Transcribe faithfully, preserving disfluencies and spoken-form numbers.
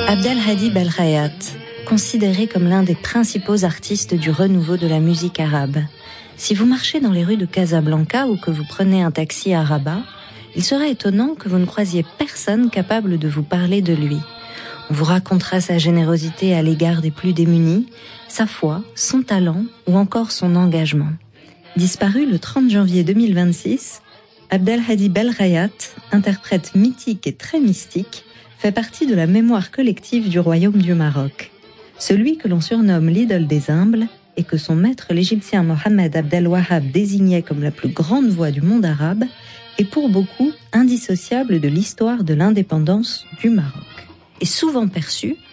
Abdelhadi Belghayat, considéré comme l'un des principaux artistes du renouveau de la musique arabe. Si vous marchez dans les rues de Casablanca ou que vous prenez un taxi à Rabat, il serait étonnant que vous ne croisiez personne capable de vous parler de lui. On vous racontera sa générosité à l'égard des plus démunis, sa foi, son talent ou encore son engagement. Disparu le trente janvier deux mille vingt-six, Abdelhadi Belghayat, interprète mythique et très mystique, fait partie de la mémoire collective du royaume du Maroc. Celui que l'on surnomme l'idole des humbles et que son maître l'Égyptien Mohamed Abdel Wahhab désignait comme la plus grande voix du monde arabe est pour beaucoup indissociable de l'histoire de l'indépendance du Maroc. Est souvent perçu